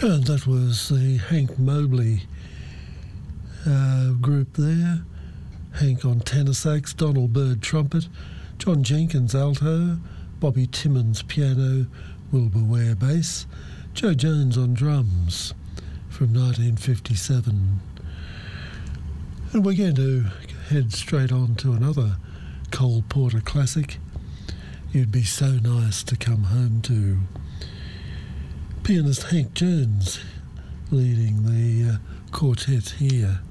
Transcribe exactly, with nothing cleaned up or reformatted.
And that was the Hank Mobley uh, group there. Hank on tenor sax, Donald Byrd trumpet, John Jenkins alto, Bobby Timmons piano, Wilbur Ware bass, Joe Jones on drums from nineteen fifty-seven. And we're going to head straight on to another Cole Porter classic, You'd Be So Nice to Come Home To. Pianist Hank Jones leading the uh, quartet here.